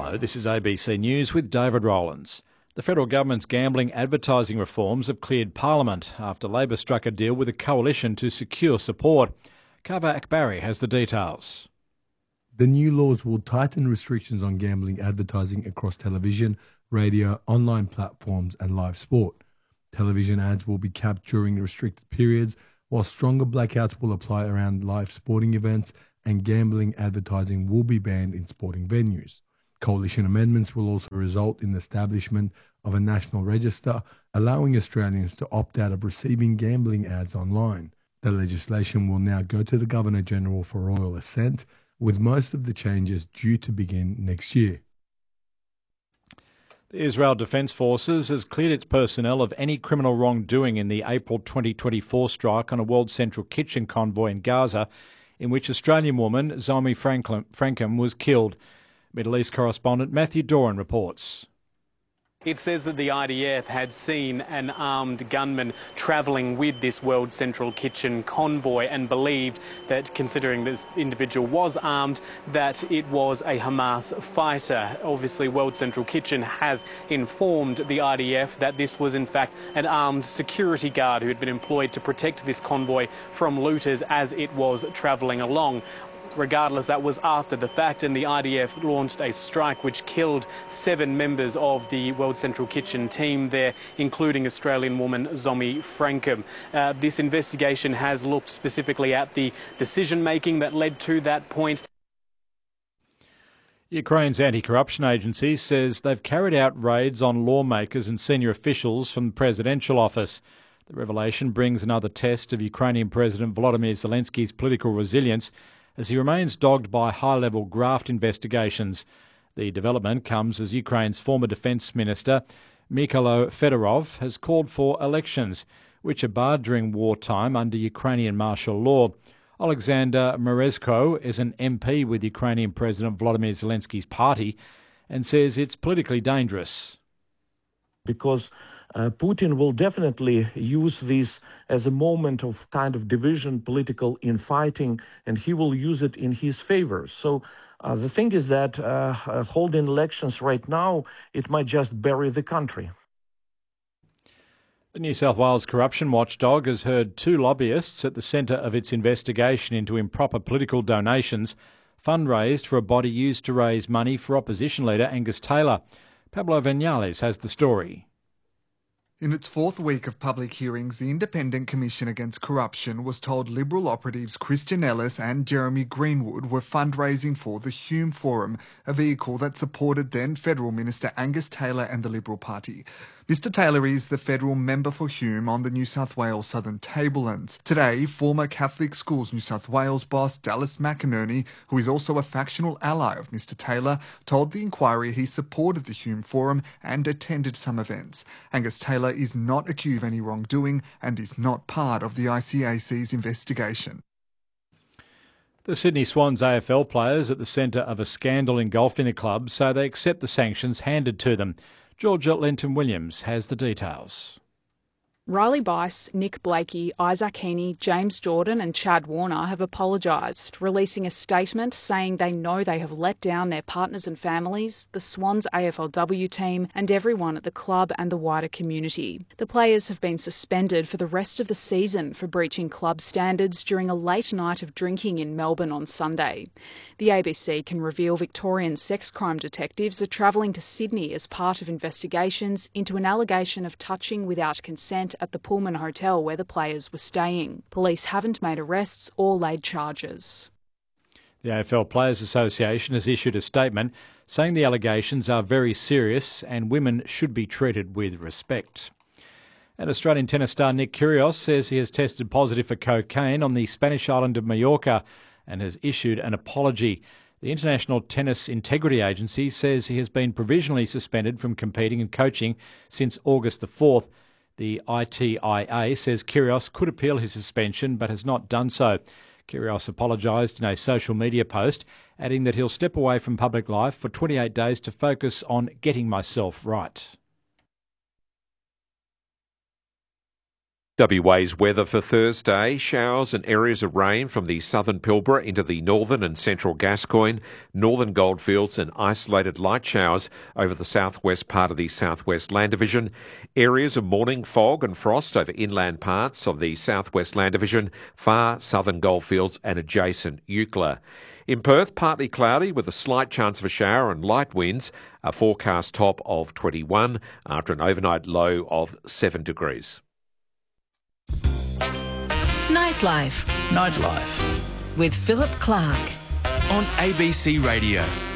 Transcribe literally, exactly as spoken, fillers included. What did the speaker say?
Hello, this is A B C News with David Rowlands. The federal government's gambling advertising reforms have cleared Parliament after Labor struck a deal with a coalition to secure support. Kava Akbari has the details. The new laws will tighten restrictions on gambling advertising across television, radio, online platforms and live sport. Television ads will be capped during restricted periods, while stronger blackouts will apply around live sporting events, and gambling advertising will be banned in sporting venues. Coalition amendments will also result in the establishment of a national register, allowing Australians to opt out of receiving gambling ads online. The legislation will now go to the Governor-General for royal assent, with most of the changes due to begin next year. The Israel Defence Forces has cleared its personnel of any criminal wrongdoing in the April twenty twenty-four strike on a World Central Kitchen convoy in Gaza, in which Australian woman Zomi Frankham was killed. Middle East correspondent Matthew Doran reports. It says that the I D F had seen an armed gunman travelling with this World Central Kitchen convoy and believed that, considering this individual was armed, that it was a Hamas fighter. Obviously, World Central Kitchen has informed the I D F that this was in fact an armed security guard who had been employed to protect this convoy from looters as it was travelling along. Regardless, that was after the fact, and the I D F launched a strike which killed seven members of the World Central Kitchen team there, including Australian woman Zomi Frankham. Uh, this investigation has looked specifically at the decision-making that led to that point. Ukraine's anti-corruption agency says they've carried out raids on lawmakers and senior officials from the presidential office. The revelation brings another test of Ukrainian President Volodymyr Zelensky's political resilience, as he remains dogged by high-level graft investigations. The development comes as Ukraine's former Defence Minister, Mykhailo Fedorov, has called for elections, which are barred during wartime under Ukrainian martial law. Alexander Merezhko is an M P with Ukrainian President Volodymyr Zelensky's party and says it's politically dangerous. Because Uh, Putin will definitely use this as a moment of kind of division, political infighting, and he will use it in his favor. So uh, the thing is that uh, uh, holding elections right now, it might just bury the country. The New South Wales Corruption Watchdog has heard two lobbyists at the centre of its investigation into improper political donations fundraised for a body used to raise money for opposition leader Angus Taylor. Pablo Vinales has the story. In its fourth week of public hearings, the Independent Commission Against Corruption was told Liberal operatives Christian Ellis and Jeremy Greenwood were fundraising for the Hume Forum, a vehicle that supported then Federal Minister Angus Taylor and the Liberal Party. Mister Taylor is the federal member for Hume on the New South Wales Southern Tablelands. Today, former Catholic Schools New South Wales boss Dallas McInerney, who is also a factional ally of Mister Taylor, told the inquiry he supported the Hume Forum and attended some events. Angus Taylor is not accused of any wrongdoing and is not part of the I C A C's investigation. The Sydney Swans A F L players at the centre of a scandal engulfing the club say they accept the sanctions handed to them. Georgia Lenton-Williams has the details. Riley Bice, Nick Blakey, Isaac Heaney, James Jordan and Chad Warner have apologised, releasing a statement saying they know they have let down their partners and families, the Swans A F L W team and everyone at the club and the wider community. The players have been suspended for the rest of the season for breaching club standards during a late night of drinking in Melbourne on Sunday. The A B C can reveal Victorian sex crime detectives are travelling to Sydney as part of investigations into an allegation of touching without consent at the Pullman Hotel where the players were staying. Police haven't made arrests or laid charges. The A F L Players Association has issued a statement saying the allegations are very serious and women should be treated with respect. And Australian tennis star Nick Kyrgios says he has tested positive for cocaine on the Spanish island of Mallorca and has issued an apology. The International Tennis Integrity Agency says he has been provisionally suspended from competing and coaching since August the fourth. The I T I A says Kyrgios could appeal his suspension but has not done so. Kyrgios apologised in a social media post, adding that he'll step away from public life for twenty-eight days to focus on getting myself right. W A's weather for Thursday: showers and areas of rain from the southern Pilbara into the northern and central Gascoyne, northern Goldfields, and isolated light showers over the southwest part of the southwest Land Division. Areas of morning fog and frost over inland parts of the southwest Land Division, far southern Goldfields and adjacent Eucla. In Perth, partly cloudy with a slight chance of a shower and light winds, a forecast top of twenty-one after an overnight low of seven degrees. Nightlife. Nightlife. With Philip Clark. On A B C Radio.